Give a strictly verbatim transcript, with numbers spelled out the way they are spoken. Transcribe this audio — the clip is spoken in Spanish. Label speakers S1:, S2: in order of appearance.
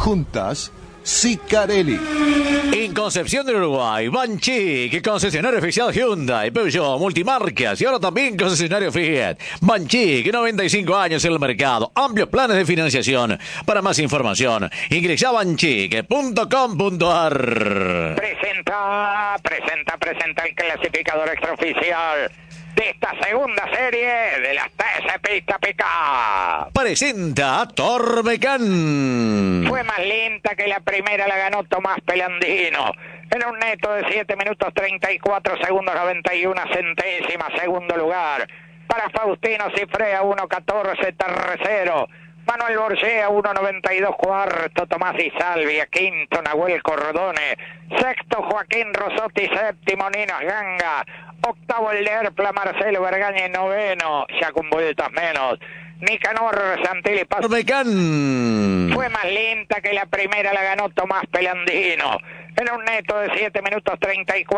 S1: juntas, Sicarelli.
S2: En Concepción del Uruguay, Banchik, concesionario oficial Hyundai, Peugeot, multimarcas y ahora también concesionario Fiat. Banchik, noventa y cinco años en el mercado, amplios planes de financiación. Para más información, ingresa a banchik punto com punto a r.
S3: Presenta, presenta, presenta el clasificador extraoficial de esta segunda serie de las T S Pista Pica.
S2: Presenta Tormecán.
S3: Fue más lenta que la primera, la ganó Tomás Pelandino en un neto de siete minutos treinta y cuatro segundos noventa y una centésimas. Segundo lugar para Faustino Cifrea, uno catorce tercero. Manuel Borgea, uno noventa y dos cuarto. Tomás Di Salvia, quinto Nahuel Cordone, sexto Joaquín Rosotti, séptimo Ninos Ganga, octavo el de Erpla Marcelo Bergaña, noveno, ya con vueltas menos, Nicanor Santilli Paz.
S2: Tormecán.
S3: Fue más lenta que la primera, la ganó Tomás Pelandino en un neto de siete minutos treinta y cuatro.